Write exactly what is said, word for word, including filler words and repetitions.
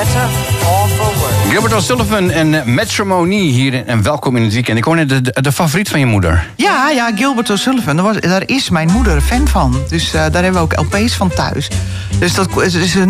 better or for worse. Gilbert O'Sullivan en Matrimony hier en welkom in het weekend. Ik hoor net de, de, de favoriet van je moeder. Ja, ja, Gilbert O'Sullivan. Daar, was, daar is mijn moeder fan van. Dus uh, daar hebben we ook L P's van thuis. Dus dat is een